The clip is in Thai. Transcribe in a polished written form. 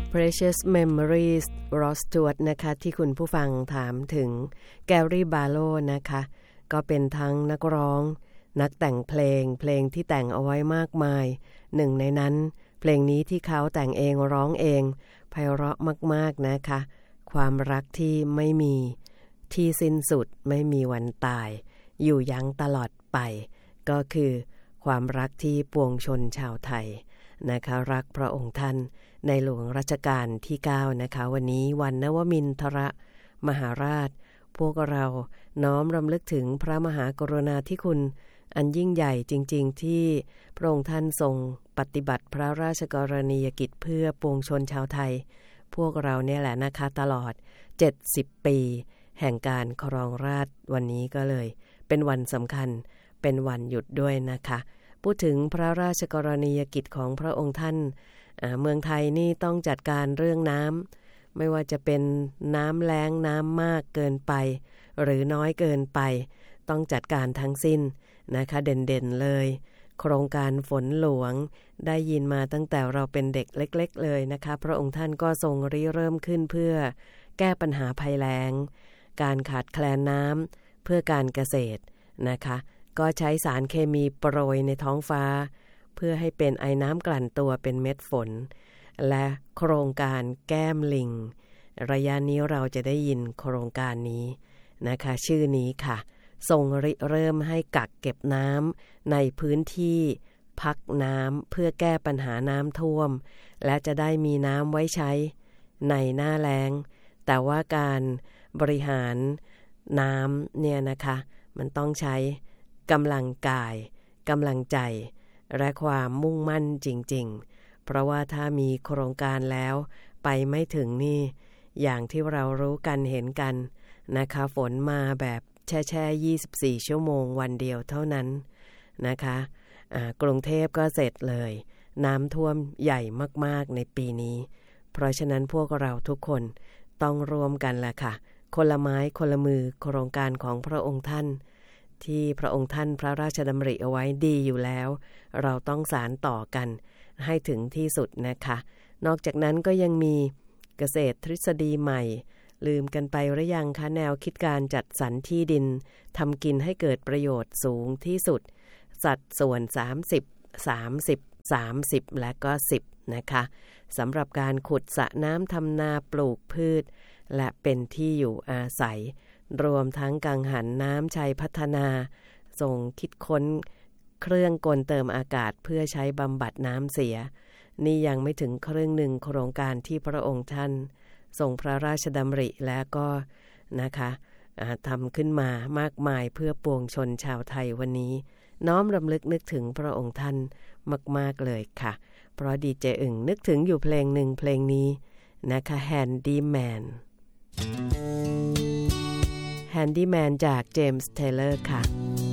Precious Memories Rod Stewart นะคะที่คุณผู้ฟังถามถึง Gary Barlow นะคะก็เป็นทั้งนักร้องนักแต่งเพลงที่แต่งเอาไว้มากมายหนึ่งในนั้นเพลงนี้ที่เขาแต่งเองร้องเองไพเราะมากๆนะคะความรักที่ไม่มีที่สิ้นสุดไม่มีวันตายอยู่ยั้งตลอดไปก็คือความรักที่ปวงชนชาวไทยนะคะรักพระองค์ท่านในหลวงรัชกาลที่9นะคะวันนี้วันนวมินทรมหาราชพวกเราน้อมรำลึกถึงพระมหากรุณาธิคุณอันยิ่งใหญ่จริงๆที่พระองค์ท่านทรงปฏิบัติพระราชกรณียกิจเพื่อปวงชนชาวไทยพวกเราเนี่ยแหละนะคะตลอด70ปีแห่งการครองราชย์วันนี้ก็เลยเป็นวันสำคัญเป็นวันหยุดด้วยนะคะพูดถึงพระราชกรณียกิจของพระองค์ท่านเมืองไทยนี่ต้องจัดการเรื่องน้ำไม่ว่าจะเป็นน้ำแล้งน้ำมากเกินไปหรือน้อยเกินไปต้องจัดการทั้งสิ้นนะคะเด่นๆเลยโครงการฝนหลวงได้ยินมาตั้งแต่เราเป็นเด็กเล็กๆเลยนะคะพระองค์ท่านก็ทรงริเริ่มขึ้นเพื่อแก้ปัญหาภัยแล้งการขาดแคลนน้ำเพื่อการเกษตรนะคะก็ใช้สารเคมีโปรยในท้องฟ้าเพื่อให้เป็นไอน้ำกลั่นตัวเป็นเม็ดฝนและโครงการแก้มลิงระยะนี้เราจะได้ยินโครงการนี้นะคะชื่อนี้ค่ะทรงริเริ่มให้กักเก็บน้ำในพื้นที่พักน้ำเพื่อแก้ปัญหาน้ำท่วมและจะได้มีน้ำไว้ใช้ในหน้าแล้งแต่ว่าการบริหารน้ำเนี่ยนะคะมันต้องใช้กำลังกายกำลังใจและความมุ่งมั่นจริงๆเพราะว่าถ้ามีโครงการแล้วไปไม่ถึงนี่อย่างที่เรารู้กันเห็นกันนะคะฝนมาแบบแช่24ชั่วโมงวันเดียวเท่านั้นนะคะกรุงเทพก็เสร็จเลยน้ำท่วมใหญ่มากๆในปีนี้เพราะฉะนั้นพวกเราทุกคนต้องร่วมกันแหละค่ะคนละไม้คนละมือโครงการของพระองค์ท่านที่พระองค์ท่านพระราชดำริเอาไว้ดีอยู่แล้วเราต้องสานต่อกันให้ถึงที่สุดนะคะนอกจากนั้นก็ยังมีเกษตรทฤษฎีใหม่ลืมกันไปหรือยังคะแนวคิดการจัดสรรที่ดินทำกินให้เกิดประโยชน์สูงที่สุดสัดส่วน30 และก็10นะคะสำหรับการขุดสระน้ำทำนาปลูกพืชและเป็นที่อยู่อาศัยรวมทั้งกังหันน้ำชัยพัฒนาส่งคิดค้นเครื่องกลเติมอากาศเพื่อใช้บำบัดน้ำเสียนี่ยังไม่ถึงครึ่งหนึ่งโครงการที่พระองค์ท่านทรงพระราชดำริและก็นะคะทำขึ้นมามากมายเพื่อปวงชนชาวไทยวันนี้น้อมรำลึกนึกถึงพระองค์ท่านมากๆเลยค่ะเพราะดีเจอึ่งนึกถึงอยู่เพลงหนึ่งเพลงนี้นะคะ Handyman จากเจมส์เทเลอร์ค่ะ